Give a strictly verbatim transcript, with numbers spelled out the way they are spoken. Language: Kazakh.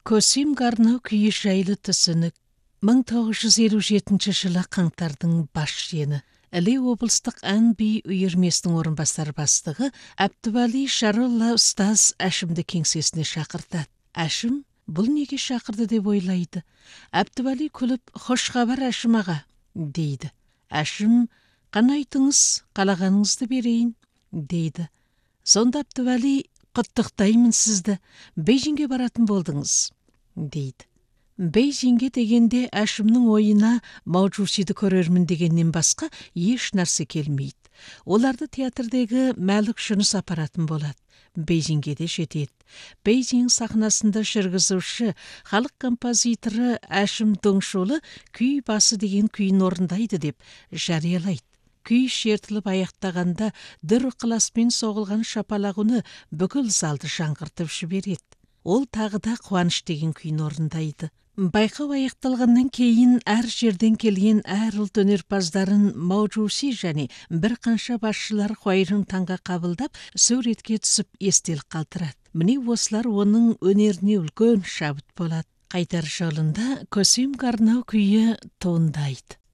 Көсем Гарнау күйі жайлы түсінік мың тоғыз жүз елу жетінші жылы қаңтардың баш жені. Іле облыстық ән би үйірмесінің орынбасар бастығы Әбдуәли Шаролла ұстаз Әшімді кеңсесіне шақыртады. Әшім бұл неге шақырды деп ойлайды. Әбдуәли күліп, «Хош хабар Әшім аға» дейді. Әшім, «Қанайтыңыз, қалағаныңызды берейін» дейді. Сонда Әбдуәли, «Құттықтаймын сізді, Бейжіңге баратын болдыңыз» дейді. Бейжіңге дегенде Әшімнің ойына Маужусиді көрермін дегеннен басқа еш нәрсе келмейді. Оларды театрдегі Мәлік Жүніс апаратын болады. Бейжіңге де жетеді. Бейжің сахнасында жүргізуші, халық композиторы Әшім Доңшолы күй басы деген күйін орындайды деп жариялайды. Күй шертіліп аяқтағанда дүр ықыласпен соғылған шапалақ үні бүкіл залды жаңғыртып жібереді. Ол тағы да Қуаныш деген күйін орындайды. Байқау аяқталғаннан кейін әр жерден келген әр ұлт өнерпаздарын Маужуси және бір қанша басшылар Хуайрың таңға қабылдап, суретке түсіп естелік қалдырады. Міне осылар оның өнеріне үлкен шабыт болады. Қайтар жолында Көсем Гарнау күйі туындайды.